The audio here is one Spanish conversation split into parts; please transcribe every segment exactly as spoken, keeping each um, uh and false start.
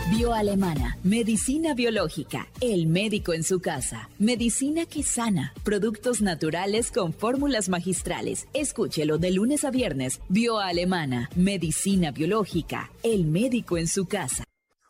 Bioalemana, medicina biológica, el médico en su casa, medicina que sana, productos naturales con fórmulas magistrales. Escúchelo de lunes a viernes. Bioalemana, medicina biológica, el médico en su casa.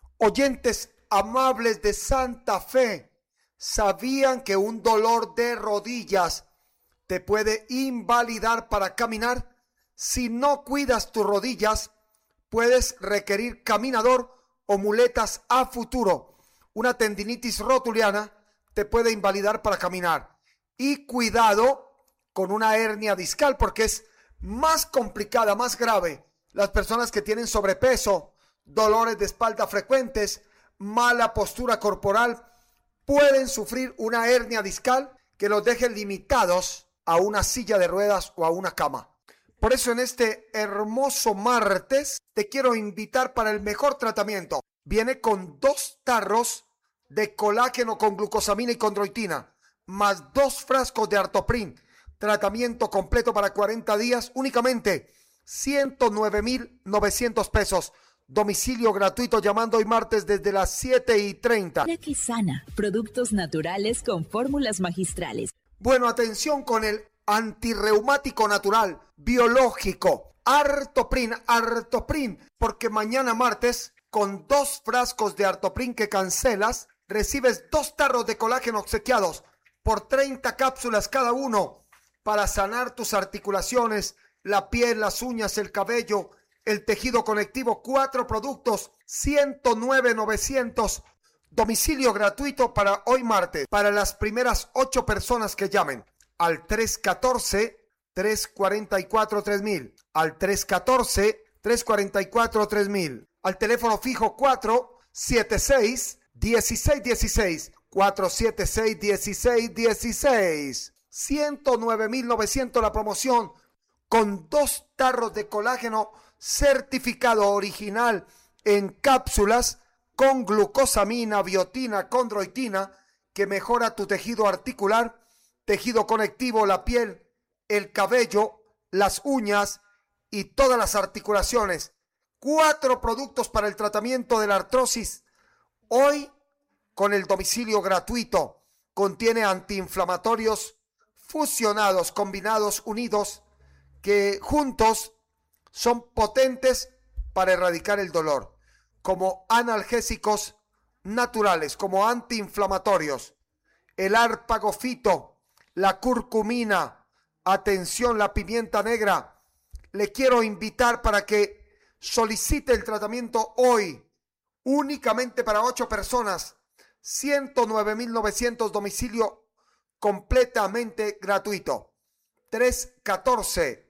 Oyentes amables de Santa Fe, ¿sabían que un dolor de rodillas te puede invalidar para caminar? Si no cuidas tus rodillas, puedes requerir caminador o muletas a futuro. Una tendinitis rotuliana te puede invalidar para caminar. Y cuidado con una hernia discal, porque es más complicada, más grave. Las personas que tienen sobrepeso, dolores de espalda frecuentes, mala postura corporal, pueden sufrir una hernia discal que los deje limitados a una silla de ruedas o a una cama. Por eso en este hermoso martes te quiero invitar para el mejor tratamiento. Viene con dos tarros de colágeno con glucosamina y condroitina, más dos frascos de Artoprin. Tratamiento completo para cuarenta días, únicamente ciento nueve mil novecientos pesos. Domicilio gratuito llamando hoy martes desde las siete y treinta. Que sana, productos naturales con fórmulas magistrales. Bueno, atención con el antirreumático natural, biológico, Artoprin, Artoprin, porque mañana martes, con dos frascos de Artoprin que cancelas, recibes dos tarros de colágeno obsequiados por treinta cápsulas cada uno para sanar tus articulaciones, la piel, las uñas, el cabello, el tejido conectivo. Cuatro productos, ciento nueve mil novecientos. Domicilio gratuito para hoy martes, para las primeras ocho personas que llamen al tres uno cuatro, tres cuatro cuatro, tres mil, al tres uno cuatro, tres cuatro cuatro, tres mil, al teléfono fijo cuatro siete seis, uno seis uno seis, cuatro siete seis, uno seis uno seis. ciento nueve mil novecientos la promoción con dos tarros de colágeno certificado original en cápsulas con glucosamina, biotina, condroitina, que mejora tu tejido articular, tejido conectivo, la piel, el cabello, las uñas y todas las articulaciones. Cuatro productos para el tratamiento de la artrosis. Hoy, con el domicilio gratuito, contiene antiinflamatorios fusionados, combinados, unidos, que juntos son potentes para erradicar el dolor, como analgésicos naturales, como antiinflamatorios. El árpago fito, la curcumina, atención, la pimienta negra. Le quiero invitar para que solicite el tratamiento hoy, únicamente para ocho personas, ciento nueve mil novecientos, domicilio completamente gratuito. tres uno cuatro,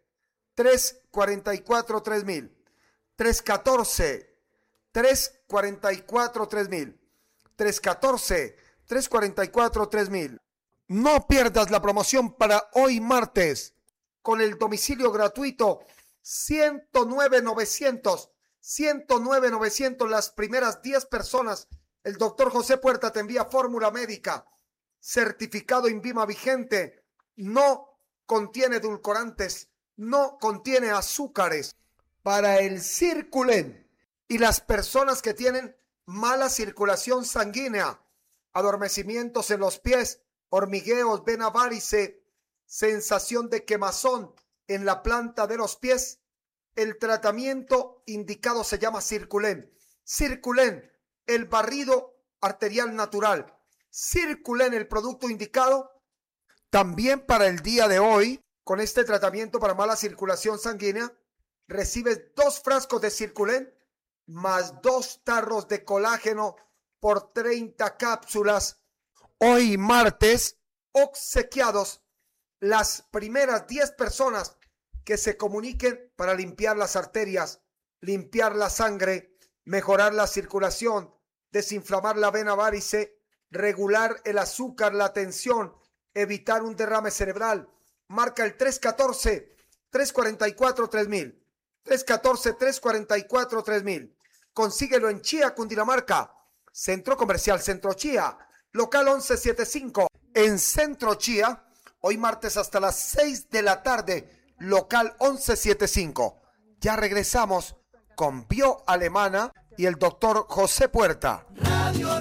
tres cuatro cuatro, tres mil, tres uno cuatro, tres cuatro cuatro, tres mil, tres uno cuatro, tres cuatro cuatro, tres mil. No pierdas la promoción para hoy martes con el domicilio gratuito ciento nueve mil novecientos, ciento nueve mil novecientos, las primeras diez personas. El doctor José Puerta te envía fórmula médica, certificado INVIMA vigente, no contiene edulcorantes, no contiene azúcares. Para el Circulen y las personas que tienen mala circulación sanguínea, adormecimientos en los pies, hormigueos, vena varice, sensación de quemazón en la planta de los pies, el tratamiento indicado se llama Circulen. Circulen, el barrido arterial natural. Circulen, el producto indicado también para el día de hoy. Con este tratamiento para mala circulación sanguínea, recibes dos frascos de Circulen más dos tarros de colágeno por treinta cápsulas. Hoy martes, obsequiados las primeras diez personas que se comuniquen para limpiar las arterias, limpiar la sangre, mejorar la circulación, desinflamar la vena varice, regular el azúcar, la tensión, evitar un derrame cerebral. Marca el tres uno cuatro, tres cuatro cuatro, tres mil, tres uno cuatro, tres cuatro cuatro, tres mil. Consíguelo en Chía, Cundinamarca. Centro Comercial Centro Chía, local once setenta y cinco. En Centro Chía, hoy martes hasta las seis de la tarde, local once setenta y cinco. Ya regresamos con Bioalemana, y el doctor José Puerta.